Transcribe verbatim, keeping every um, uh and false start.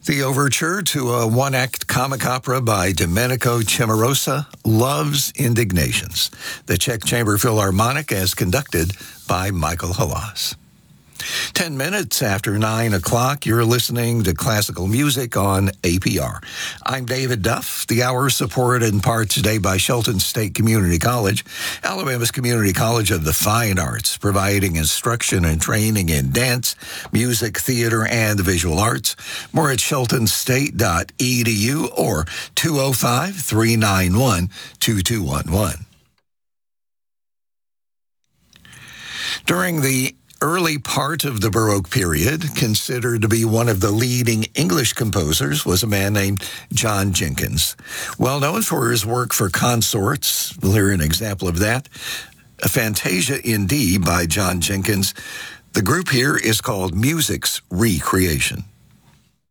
The overture to a one-act comic opera by Domenico Cimarosa, Love's Indignations. The Czech Chamber Philharmonic as conducted by Michael Halas. Ten minutes after nine o'clock, you're listening to classical music on A P R. I'm David Duff. The hour is supported in part today by Shelton State Community College, Alabama's community college of the fine arts, providing instruction and training in dance, music, theater, and the visual arts. More at shelton state dot e d u or two oh five, three nine one, two two one one. During the early part of the Baroque period, considered to be one of the leading English composers, was a man named John Jenkins. Well known for his work for consorts, we'll hear an example of that, a Fantasia in D by John Jenkins. The group here is called Music's Recreation.